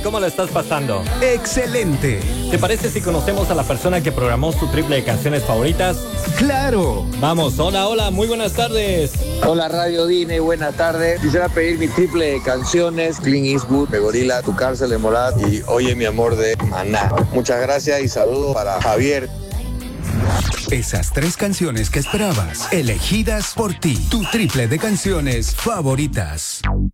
¿Cómo la estás pasando? ¡Excelente! ¿Te parece si conocemos a la persona que programó su triple de canciones favoritas? ¡Claro! Vamos, hola, muy buenas tardes. Hola Radio Dine, buenas tardes. Quisiera pedir mi triple de canciones: Clint Eastwood, de Gorila, Tu Cárcel de Morat y Oye mi amor de Maná. Muchas gracias y saludos para Javier. Esas 3 canciones que esperabas, elegidas por ti. Tu triple de canciones favoritas.